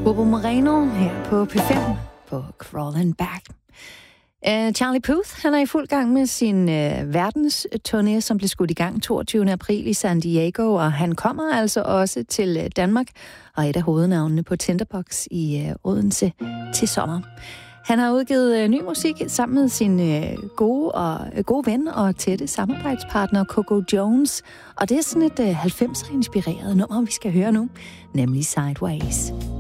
Bobo Moreno her på P5 på Crawling Back. Charlie Puth, han er i fuld gang med sin verdensturné, som blev skudt i gang 22. april i San Diego, og han kommer altså også til Danmark, og er et af hovednavnene på Tinderbox i Odense til sommer. Han har udgivet ny musik sammen med sin gode ven og tætte samarbejdspartner Coco Jones, og det er sådan et 90'er inspireret nummer, vi skal høre nu, nemlig Sideways.